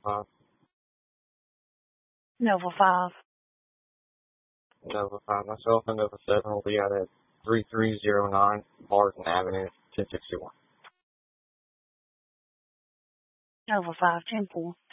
5. Nova 5. Nova 5. Myself and Nova 7 will be out at 3309 Martin Avenue, 1061. Nova 5, 10-4.